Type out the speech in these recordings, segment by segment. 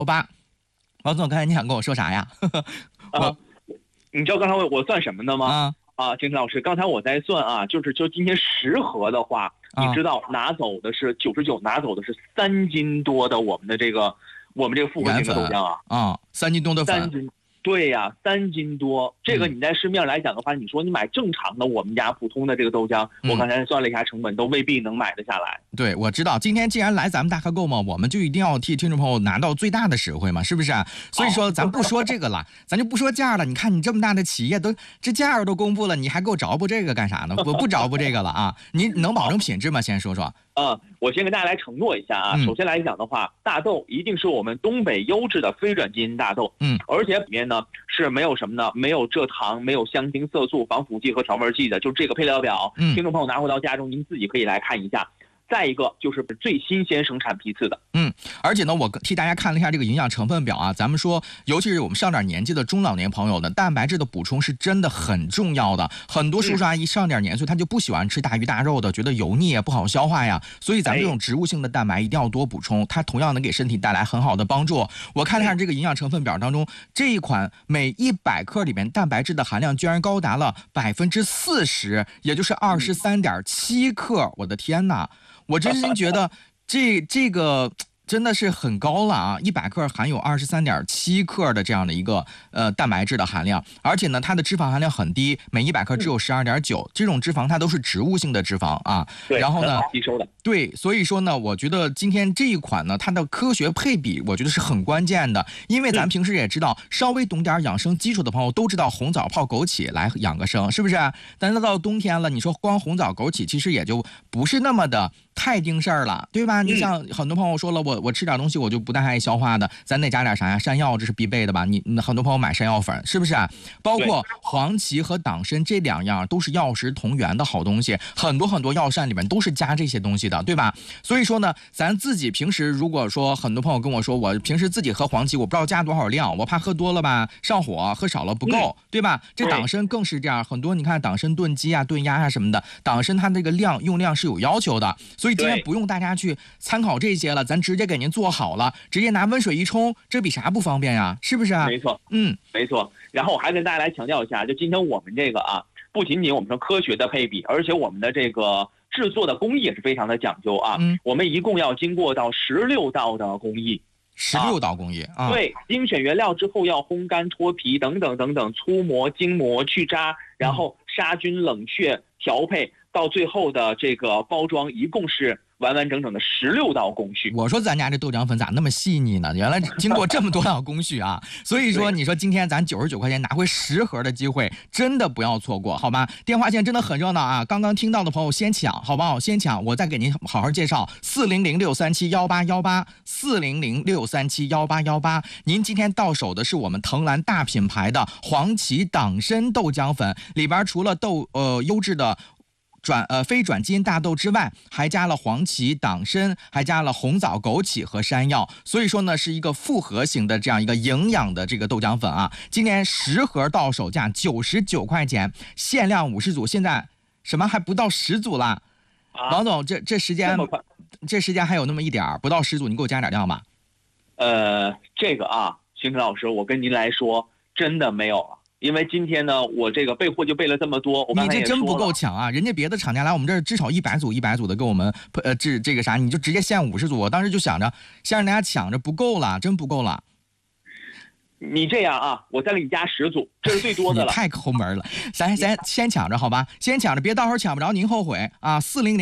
欧巴，王总，刚才你想跟我说啥呀？ 你知道刚才我算什么的吗？金晨老师，刚才我在算啊，就今天10盒的话，你知道拿走的是99，拿走的是3斤多的我们这个复合型的豆浆啊 ，3斤多的粉。 3斤。对呀，3斤多，这个你在市面上来讲的话，你说你买正常的我们家普通的这个豆浆，我刚才算了一下成本，都未必能买得下来。 对，我知道，今天既然来咱们大客购嘛，我们就一定要替听众朋友拿到最大的实惠嘛，是不是？所以说咱不说这个了，咱就不说价了。你看你这么大的企业这价都公布了，你还给我着补这个干啥呢？我不着补这个了啊！你能保证品质吗？先说说。 我先跟大家来承诺一下啊。首先来讲的话，大豆一定是我们东北优质的非转基因大豆，而且里面呢是没有什么呢？没有蔗糖，没有香精、色素、防腐剂和调味剂的，就这个配料表，听众朋友拿回到家中，您自己可以来看一下。再一个就是最新鲜生产批次的， 而且呢，我替大家看了一下这个营养成分表啊，咱们说，尤其是我们上点年纪的中老年朋友的蛋白质的补充是真的很重要的。很多叔叔阿姨上点年岁，他就不喜欢吃大鱼大肉的，觉得油腻不好消化呀，所以咱们这种植物性的蛋白一定要多补充，它同样能给身体带来很好的帮助。我看了一下这个营养成分表当中，这一款每100克里面蛋白质的含量居然高达了40%，也就是23.7克，我的天哪！我真心觉得这个真的是很高了啊！100克含有23.7克的这样的一个蛋白质的含量，而且呢，它的脂肪含量很低，每100克只有12.9，这种脂肪它都是植物性的脂肪啊。 对， 然后呢， 很好吸收的。 对，所以说呢，我觉得今天这一款呢，它的科学配比，我觉得是很关键的，因为咱平时也知道，稍微懂点养生基础的朋友都知道红枣泡枸杞来养个生，是不是？但是到冬天了，你说光红枣枸杞，其实也就不是那么的太盯事儿了，对吧？你像很多朋友说了，我吃点东西我就不太爱消化的，咱得加点啥呀？山药这是必备的吧？你很多朋友买山药粉，是不是？包括黄芪和党参这2样都是药食同源的好东西，很多药膳里面都是加这些东西的，对吧？所以说呢，咱自己平时如果说很多朋友跟我说，我平时自己喝黄芪，我不知道加多少量，我怕喝多了吧上火，喝少了不够，对吧？这党参更是这样，很多你看党参炖鸡啊、炖鸭啊什么的，党参它这个用量是有要求的，所以今天不用大家去参考这些了，咱直接给您做好了，直接拿温水一冲，这比啥不方便呀？是不是啊？ 没错，没错。然后我还跟大家来强调一下，就今天我们这个啊，不仅仅我们说科学的配比，而且我们的这个制作的工艺也是非常的讲究啊。我们一共要经过到16道的工艺。 16道工艺啊， 对，精选原料之后要烘干、脱皮等等等等，粗磨、精磨、去渣，然后杀菌、冷却、调配，到最后的这个包装，一共是完完整整的16道工序。 我说咱家这豆浆粉咋那么细腻呢？原来经过这么多道工序啊！所以说，你说今天咱99块钱拿回10盒的机会，真的不要错过，好吧？电话线真的很热闹啊！刚刚听到的朋友先抢，好不好？先抢，我再给您好好介绍400-637-1818，400-637-1818。您今天到手的是我们藤兰大品牌的黄芪党参豆浆粉，里边除了优质的非转基因大豆之外，还加了黄芪、党参，还加了红枣、枸杞和山药，所以说呢是一个复合型的这样一个营养的这个豆浆粉啊。今年10盒到手价99块钱，限量50组，现在什么还不到10组啦？王总，这时间还有那么一点，不到10组，你给我加点量吧。 这个啊，邢晨老师，我跟您来说，真的没有了。因为今天呢，我这个备货就备了这么多，我刚才也说了， 你这真不够抢啊！人家别的厂家来我们这儿至少100组的给我们这个啥，你就直接限50组。我当时就想着先让大家抢着，不够了，真不够了。 你这样啊，我再给你加10组，这是最多的了。 你太抠门了，咱先抢着好吧，先抢着，别到时候抢不着您后悔啊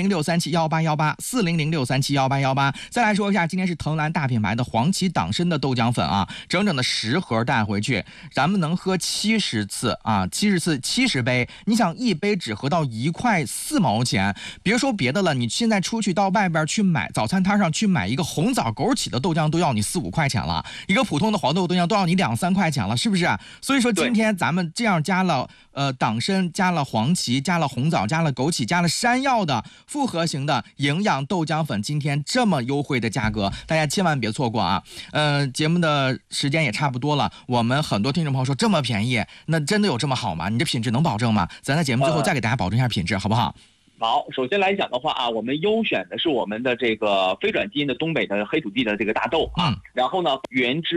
！400-637-1818，400-637-1818。再来说一下，今天是藤兰大品牌的黄芪党参的豆浆粉啊，整整的10盒带回去，咱们能喝70次啊，70次70杯。你想一杯只喝到1块4毛钱，别说别的了，你现在出去到外边去买早餐摊上去买一个红枣枸杞的豆浆都要你4-5块钱了，一个普通的黄豆豆浆都要你2-3块钱了，是不是？所以说今天咱们这样加了党参，加了黄芪，加了红枣，加了枸杞，加了山药的复合型的营养豆浆粉，今天这么优惠的价格，大家千万别错过啊！节目的时间也差不多了，我们很多听众朋友说这么便宜，那真的有这么好吗？你这品质能保证吗？咱在节目最后再给大家保证一下品质，好不好？ 好，首先来讲的话啊，我们优选的是我们的这个非转基因的东北的黑土地的这个大豆啊，然后呢原汁